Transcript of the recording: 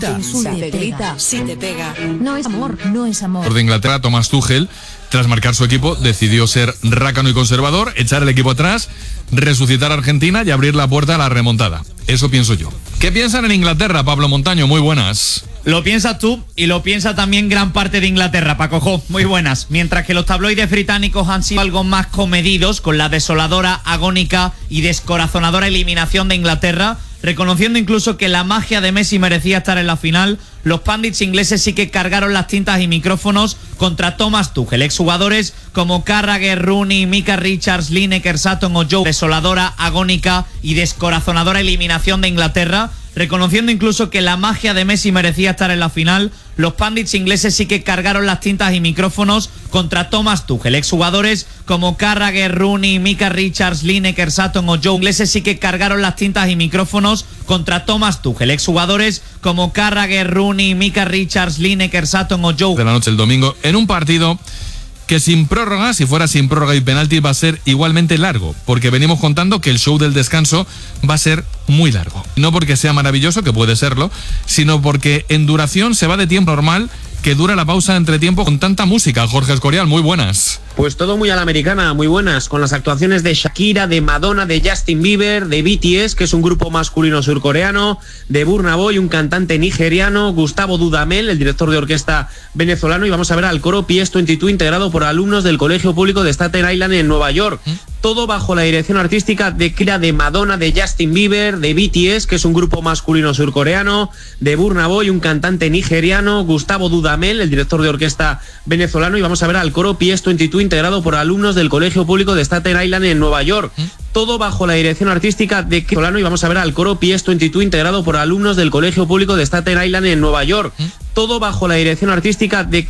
grita. Si te pega. No es amor, no es amor. De Inglaterra, Thomas Tuchel, tras marcar su equipo, decidió ser rácano y conservador, echar el equipo atrás, resucitar a Argentina y abrir la puerta a la remontada. Eso pienso yo. ¿Qué piensan en Inglaterra, Pablo Montaño? Muy buenas. Lo piensas tú y lo piensa también gran parte de Inglaterra, Paco. Muy buenas. Mientras que los tabloides británicos han sido algo más comedidos con la desoladora, agónica y descorazonadora eliminación de Inglaterra, reconociendo incluso que la magia de Messi merecía estar en la final, los pundits ingleses sí que cargaron las tintas y micrófonos contra Thomas Tuchel. Exjugadores como Carragher, Rooney, Micah Richards, Lineker, Sutton o Joe, desoladora, agónica y descorazonadora eliminación de Inglaterra, reconociendo incluso que la magia de Messi merecía estar en la final, los pundits ingleses sí que cargaron las tintas y micrófonos contra Thomas Tuchel. Exjugadores como Carragher, Rooney, Micah Richards, Lineker, Sutton o Joe, ingleses sí que cargaron las tintas y micrófonos contra Thomas Tuchel. Exjugadores como Carragher, Rooney, Micah Richards, Lineker, Sutton o Joe. De la noche el domingo, en un partido que sin prórroga, si fuera sin prórroga y penalti, va a ser igualmente largo, porque venimos contando que el show del descanso va a ser muy largo. No porque sea maravilloso, que puede serlo, sino porque en duración se va de tiempo normal, que dura la pausa entre tiempo con tanta música. Jorge Escorial, muy buenas. Pues todo muy a la americana, muy buenas, con las actuaciones de Shakira, de Madonna, de Justin Bieber, de BTS, que es un grupo masculino surcoreano, de Burna Boy, un cantante nigeriano, Gustavo Dudamel, el director de orquesta venezolano, y vamos a ver al coro PS22 integrado por alumnos del Colegio Público de Staten Island en Nueva York. Todo bajo la dirección artística de Shakira, de Madonna, de Justin Bieber, de BTS, que es un grupo masculino surcoreano, de Burna Boy, un cantante nigeriano, Gustavo Dudamel, el director de orquesta venezolano, y vamos a ver al coro PS22 integrado por alumnos del Colegio Público de Staten Island en Nueva York. Todo bajo la dirección artística de venezolano, y vamos a ver al coro PS22 integrado por alumnos del Colegio Público de Staten Island en Nueva York. Todo bajo la dirección artística de